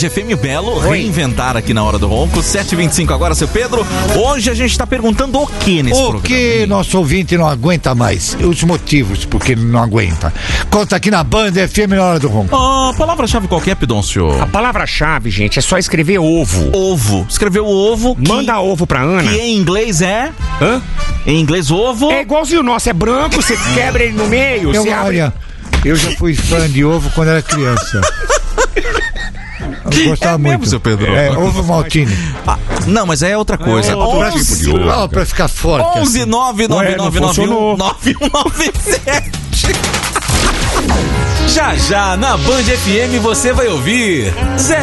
FM Belo, reinventar aqui na Hora do Ronco, 7h25 agora, seu Pedro. Hoje a gente tá perguntando o que nesse programa? O que nosso ouvinte não aguenta mais? Os motivos porque ele não aguenta. Conta aqui na Band FM na Hora do Ronco. A palavra-chave qual que é, Pidoncio? A palavra-chave, gente, é só escrever ovo. Ovo. Escreveu ovo. Manda ovo pra Ana. Que em inglês é... Hã? Em inglês, ovo... É igualzinho o nosso, é branco, você quebra ele no meio, você abre... Olha, eu já fui fã de ovo quando era criança. Eu gostava muito. Mesmo, seu Pedro? Ovo maltine. Não, mas é outra coisa. Pra ficar forte. 11 99991 9197. Já na Band FM você vai ouvir Zé